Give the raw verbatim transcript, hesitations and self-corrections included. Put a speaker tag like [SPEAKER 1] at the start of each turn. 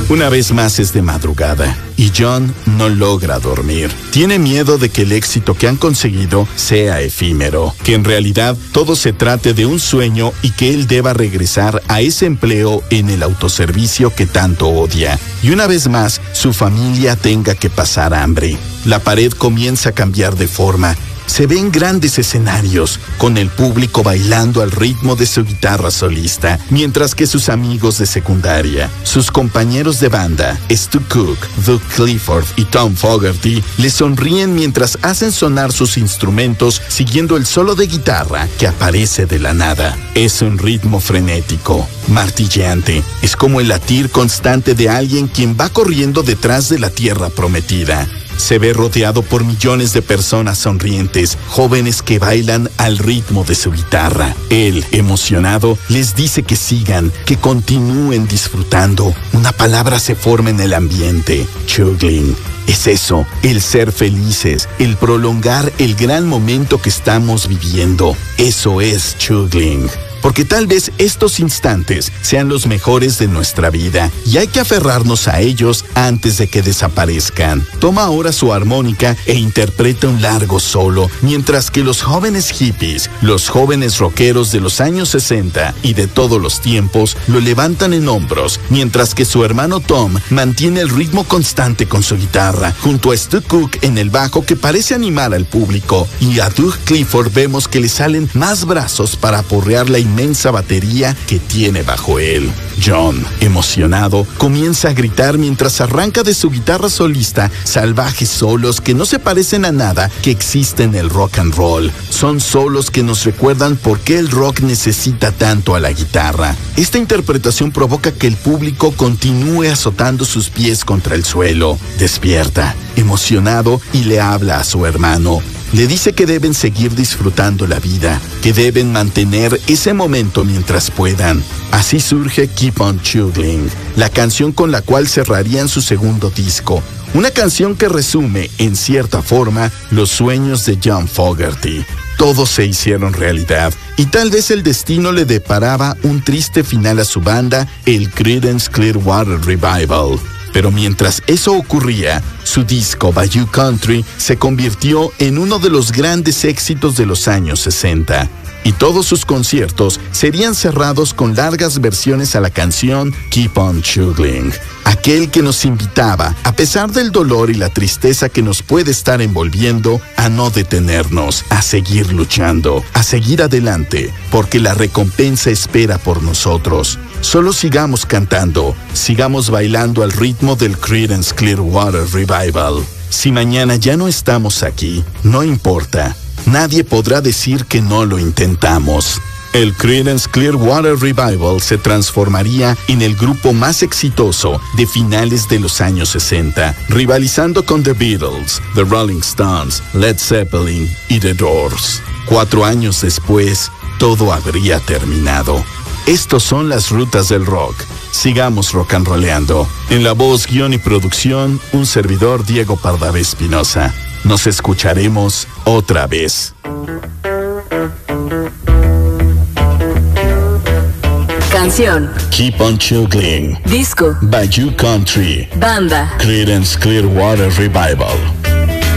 [SPEAKER 1] Una vez más es de madrugada y John no logra dormir. Tiene miedo de que el éxito que han conseguido sea efímero, que en realidad todo se trate de un sueño y que él deba regresar a ese empleo en el autoservicio que tanto odia. Y una vez más, su familia tenga que pasar hambre. La pared comienza a cambiar de forma. Se ven grandes escenarios, con el público bailando al ritmo de su guitarra solista, mientras que sus amigos de secundaria, sus compañeros de banda, Stu Cook, Doug Clifford y Tom Fogerty, le sonríen mientras hacen sonar sus instrumentos siguiendo el solo de guitarra que aparece de la nada. Es un ritmo frenético, martilleante. Es como el latir constante de alguien quien va corriendo detrás de la tierra prometida. Se ve rodeado por millones de personas sonrientes, jóvenes que bailan al ritmo de su guitarra. Él, emocionado, les dice que sigan, que continúen disfrutando. Una palabra se forma en el ambiente: juggling. Es eso, el ser felices, el prolongar el gran momento que estamos viviendo. Eso es juggling. Porque tal vez estos instantes sean los mejores de nuestra vida y hay que aferrarnos a ellos antes de que desaparezcan. Toma ahora su armónica e interpreta un largo solo, mientras que los jóvenes hippies, los jóvenes rockeros de los años sesenta y de todos los tiempos, lo levantan en hombros, mientras que su hermano Tom mantiene el ritmo constante con su guitarra, junto a Stu Cook en el bajo que parece animar al público, y a Doug Clifford vemos que le salen más brazos para aporrear la inmensa batería que tiene bajo él. John, emocionado, comienza a gritar mientras arranca de su guitarra solista salvajes solos que no se parecen a nada que existe en el rock and roll. Son solos que nos recuerdan por qué el rock necesita tanto a la guitarra. Esta interpretación provoca que el público continúe azotando sus pies contra el suelo. Despierta, emocionado, y le habla a su hermano. Le dice que deben seguir disfrutando la vida, que deben mantener ese momento mientras puedan. Así surge Keep on Juggling, la canción con la cual cerrarían su segundo disco. Una canción que resume, en cierta forma, los sueños de John Fogerty. Todos se hicieron realidad, y tal vez el destino le deparaba un triste final a su banda, el Creedence Clearwater Revival. Pero mientras eso ocurría, su disco Bayou Country se convirtió en uno de los grandes éxitos de los años sesenta. Y todos sus conciertos serían cerrados con largas versiones a la canción Keep on Juggling, aquel que nos invitaba, a pesar del dolor y la tristeza que nos puede estar envolviendo, a no detenernos, a seguir luchando, a seguir adelante, porque la recompensa espera por nosotros. Solo sigamos cantando, sigamos bailando al ritmo del Creedence Clearwater Revival. Si mañana ya no estamos aquí, no importa. Nadie podrá decir que no lo intentamos. El Creedence Clearwater Revival se transformaría en el grupo más exitoso de finales de los años sesenta, rivalizando con The Beatles, The Rolling Stones, Led Zeppelin y The Doors. Cuatro años después, todo habría terminado. Estos son las rutas del rock. Sigamos rock and rolleando. En la voz, guión y producción, un servidor, Diego Pardavé Espinosa. Nos escucharemos otra vez.
[SPEAKER 2] Canción:
[SPEAKER 1] Keep on Juggling.
[SPEAKER 2] Disco:
[SPEAKER 1] Bayou Country.
[SPEAKER 2] Banda:
[SPEAKER 1] Creedence Clearwater Revival.